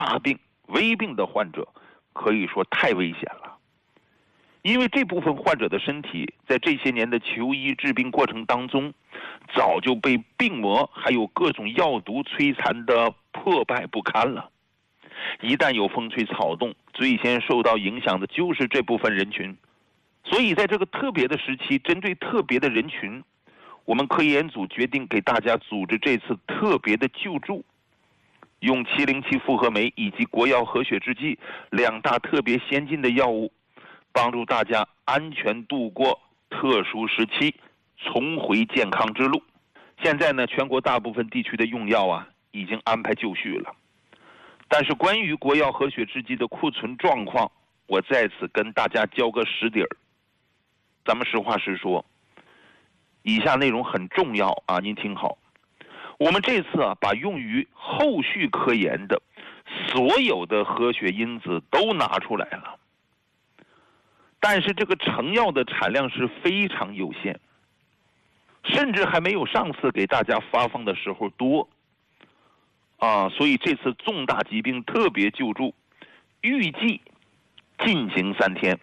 大病、危病的患者，可以说太危险了。因为这部分患者的身体在这些年的求医治病过程当中，早就被病魔还有各种药毒摧残的破败不堪了。一旦有风吹草动，最先受到影响的就是这部分人群。所以在这个特别的时期，针对特别的人群，我们科研组决定给大家组织这次特别的救助，用707复合酶以及国药和血制剂2大特别先进的药物，帮助大家安全度过特殊时期，重回健康之路。现在呢，全国大部分地区的用药啊已经安排就绪了。但是关于国药和血制剂的库存状况，我在此跟大家交个实底儿。咱们实话实说，以下内容很重要啊，您听好。我们这次啊，把用于后续科研的所有的和血因子都拿出来了，但是这个成药的产量是非常有限，甚至还没有上次给大家发放的时候多啊，所以这次重大疾病特别救助预计进行3天，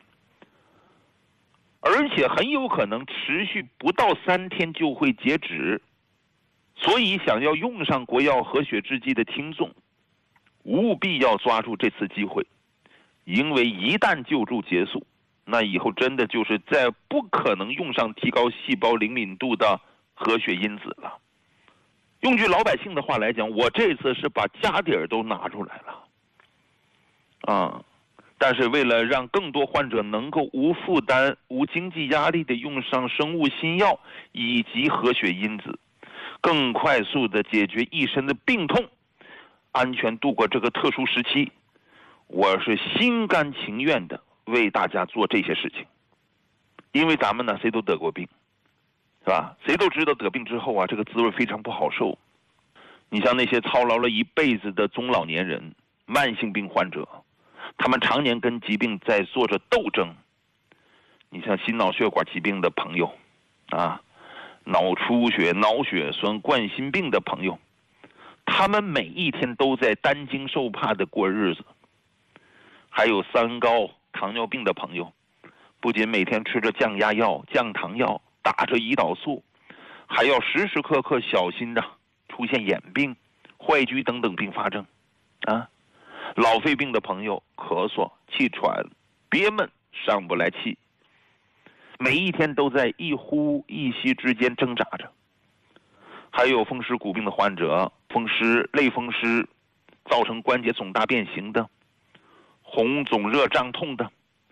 而且很有可能持续不到3天就会截止。所以想要用上国药和血制剂的听众，务必要抓住这次机会，因为一旦救助结束，那以后真的就是再不可能用上提高细胞灵敏度的和血因子了。用句老百姓的话来讲，我这次是把家底儿都拿出来了但是为了让更多患者能够无负担、无经济压力的用上生物新药以及和血因子，更快速地解决一身的病痛，安全度过这个特殊时期，我是心甘情愿地为大家做这些事情。因为咱们呢，谁都得过病，是吧？谁都知道得病之后啊，这个滋味非常不好受。你像那些操劳了一辈子的中老年人、慢性病患者，他们常年跟疾病在做着斗争。你像心脑血管疾病的朋友脑出血、脑血栓、冠心病的朋友，他们每一天都在担惊受怕的过日子。还有三高、糖尿病的朋友，不仅每天吃着降压药、降糖药，打着胰岛素，还要时时刻刻小心着出现眼病、坏疽等等并发症老肺病的朋友，咳嗽、气喘、憋闷、上不来气，每一天都在一呼一吸之间挣扎着。还有风湿骨病的患者，风湿、类风湿造成关节肿大变形的，红肿热胀痛的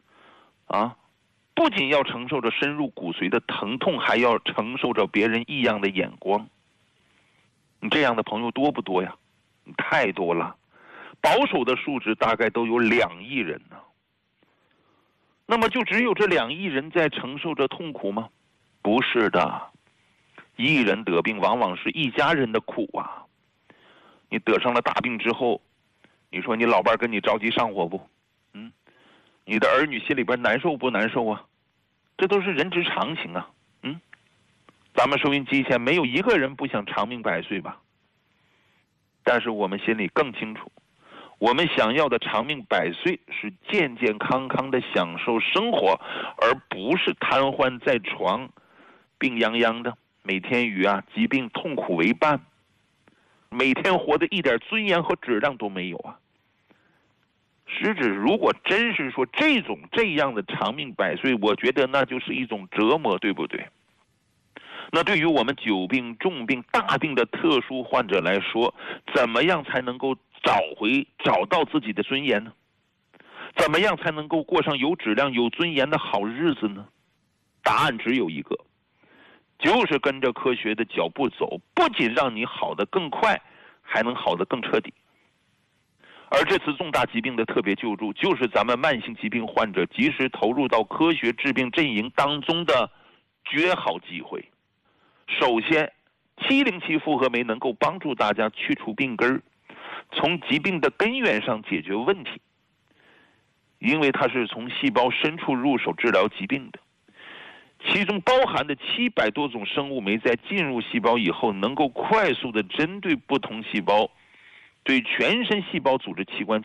不仅要承受着深入骨髓的疼痛，还要承受着别人异样的眼光。你这样的朋友多不多呀？太多了，保守的数值大概都有2亿人呢。那么就只有这2亿人在承受着痛苦吗？不是的，一人得病往往是一家人的苦啊。你得上了大病之后，你说你老伴跟你着急上火不？你的儿女心里边难受不难受啊？这都是人之常情啊。咱们收音机前没有一个人不想长命百岁吧？但是我们心里更清楚，我们想要的长命百岁是健健康康的享受生活，而不是瘫痪在床，病殃殃的，每天与疾病痛苦为伴，每天活得一点尊严和质量都没有啊。实质如果真是说这样的长命百岁，我觉得那就是一种折磨，对不对？那对于我们久病、重病、大病的特殊患者来说，怎么样才能够找到自己的尊严呢？怎么样才能够过上有质量、有尊严的好日子呢？答案只有一个，就是跟着科学的脚步走，不仅让你好得更快，还能好得更彻底。而这次重大疾病的特别救助，就是咱们慢性疾病患者及时投入到科学治病阵营当中的绝好机会。首先，707复合酶能够帮助大家去除病根，从疾病的根源上解决问题，因为它是从细胞深处入手治疗疾病的，其中包含的700多种生物酶在进入细胞以后，能够快速的针对不同细胞对全身细胞组织器官